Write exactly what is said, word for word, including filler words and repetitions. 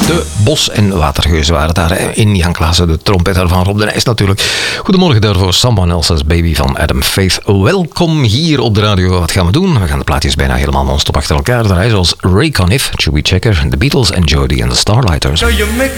De Bos- en Watergeuzen waren daar in. Jan Klaassen, de trompetter van Rob de Nijs natuurlijk. Goedemorgen daarvoor, Someone Else's Baby van Adam Faith. Welkom hier op de radio. Wat gaan we doen? We gaan de plaatjes bijna helemaal non-stop achter elkaar draaien. Zoals Ray Conniff, Chubby Checker, The Beatles en Jody and the Starlighters.